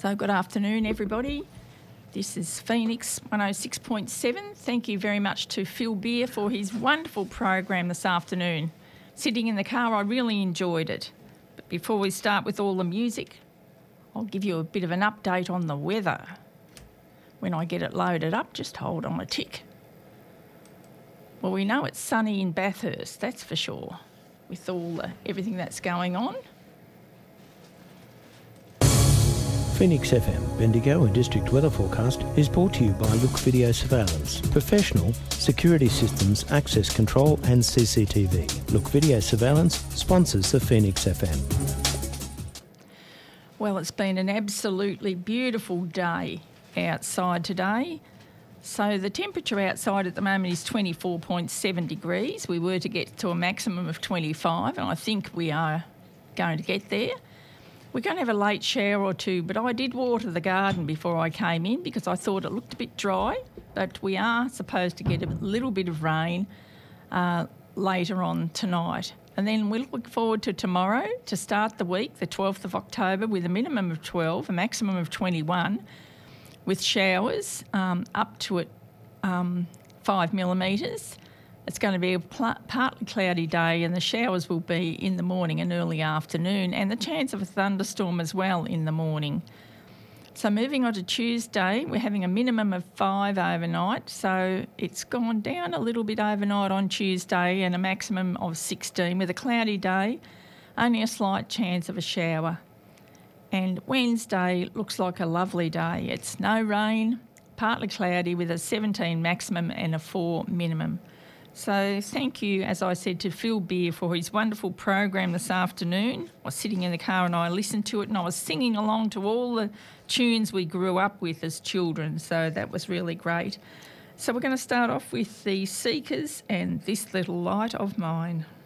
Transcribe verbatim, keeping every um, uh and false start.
So good afternoon, everybody. This is Phoenix one oh six point seven. Thank you very much to Phil Beer for his wonderful program this afternoon. Sitting in the car, I really enjoyed it. But before we start with all the music, I'll give you a bit of an update on the weather. When I get it loaded up, just hold on a tick. Well, we know it's sunny in Bathurst, that's for sure, with all the, everything that's going on. Phoenix F M, Bendigo and District Weather Forecast is brought to you by Look Video Surveillance, professional security systems, access control and C C T V. Look Video Surveillance sponsors the Phoenix F M. Well, it's been an absolutely beautiful day outside today. So the temperature outside at the moment is twenty-four point seven degrees. We were to get to a maximum of twenty-five, and I think we are going to get there. We're going to have a late shower or two, but I did water the garden before I came in because I thought it looked a bit dry, but we are supposed to get a little bit of rain uh, later on tonight. And then we'll look forward to tomorrow to start the week, the twelfth of October, with a minimum of twelve, a maximum of twenty-one, with showers um, up to it um, five millimetres. It's going to be a pl- partly cloudy day, and the showers will be in the morning and early afternoon, and the chance of a thunderstorm as well in the morning. So moving on to Tuesday, we're having a minimum of five overnight, so it's gone down a little bit overnight on Tuesday, and a maximum of sixteen with a cloudy day, only a slight chance of a shower. And Wednesday looks like a lovely day. It's no rain, partly cloudy with a seventeen maximum and a four minimum. So thank you, as I said, to Phil Beer for his wonderful program this afternoon. I was sitting in the car and I listened to it, and I was singing along to all the tunes we grew up with as children, so that was really great. So we're going to start off with the Seekers and This Little Light of Mine.